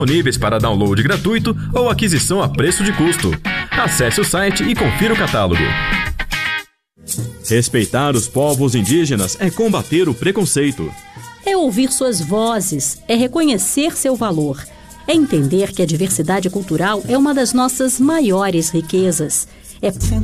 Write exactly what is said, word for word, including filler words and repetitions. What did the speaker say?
Disponíveis para download gratuito ou aquisição a preço de custo. Acesse o site e confira o catálogo. Respeitar os povos indígenas é combater o preconceito. É ouvir suas vozes, é reconhecer seu valor. É entender que a diversidade cultural é uma das nossas maiores riquezas. É